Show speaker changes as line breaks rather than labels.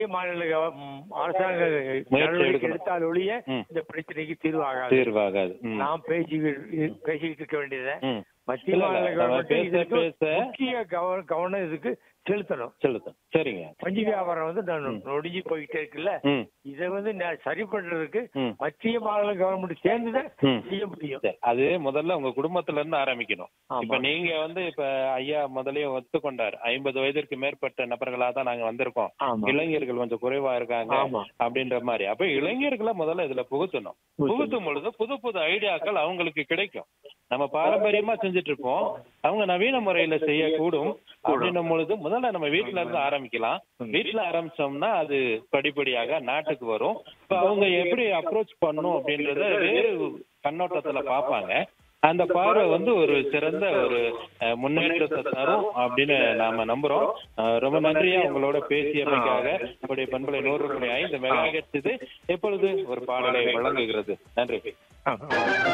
மாநில அரசாங்க
முயற்சி
நடவடிக்கை
எடுக்கணும்.
எடுத்தால் ஒழிய
ம்.
இந்த பிரச்சனைக்கு தீர்வாகாது.
தீர்வாகாது.
நாம் பேசிக்கிட்டு இருக்க வேண்டியது
ம்.
மத்திய
இல்ல,
மாநில
நம்ம
கவர்மெண்ட்
பேச
இதுக்கு
பேச
முக்கிய கவனம் இதுக்கு செலுத்தணும்.
செலுத்தும். சரிங்க.
பஞ்சு வியாபாரம் நொடிஞ்சு போயிட்டே இருக்குல்ல,
ம்.
இதை சரி பண்றதுக்கு
ம்.
மத்திய மாநில கவர்மெண்ட் சேர்ந்துதான்
ம்.
செய்ய முடியும்.
சரி. அது முதல்ல உங்க குடும்பத்துல இருந்து ஆரம்பிக்கணும்.
ஆமா.
இப்ப நீங்க இப்ப ஐயா முதலே ஒத்துக்கொண்டார். 50 வயதிற்கு மேற்பட்ட நபர்களா தான் நாங்க வந்திருக்கோம்.
ஆமா.
இளைஞர்கள் கொஞ்சம் குறைவா இருக்காங்க
ஆமா.
அப்படின்ற மாதிரி. அப்ப இளைஞர்களை முதல்ல இதுல புகுத்தணும். புகுத்தும் பொழுது புது புது ஐடியாக்கள் அவங்களுக்கு கிடைக்கும். நம்ம பாரம்பரியமா செஞ்சுட்டு இருப்போம், அவங்க நவீன முறையில செய்யக்கூடும். அப்படின்னும் பொழுது முதல்ல நம்ம வீட்டுல இருந்து ஆரம்பிக்கலாம். வீட்டுல ஆரம்பிச்சோம்னா அது படிப்படியாக நாட்டுக்கு வரும். இப்ப அவங்க எப்படி அப்ரோச் பண்ணும் அப்படின்றத வேறு கண்ணோட்டத்துல பார்ப்பாங்க. அந்த பார்வை ஒரு சிறந்த முன்னேற்றத்தை தரும் அப்படின்னு நாம நம்புறோம். ரொம்ப நன்றியா உங்களோட பேசியமைக்காக. உங்களுடைய பண்பலை 100.5 மெகாஹெர்ட்ஸ் இது எப்பொழுது ஒரு பாடலை வழங்குகிறது. நன்றி.